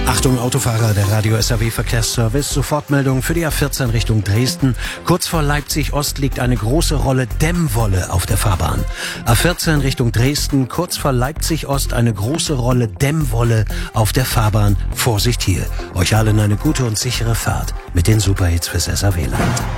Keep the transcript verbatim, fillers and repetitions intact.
Achtung Autofahrer, der Radio S R W Verkehrsservice, Sofortmeldung für die A vierzehn Richtung Dresden. Kurz vor Leipzig Ost liegt eine große Rolle Dämmwolle auf der Fahrbahn. A vierzehn Richtung Dresden, kurz vor Leipzig Ost eine große Rolle Dämmwolle auf der Fahrbahn. Vorsicht hier. Euch allen eine gute und sichere Fahrt mit den Superhits fürs S R W-Land.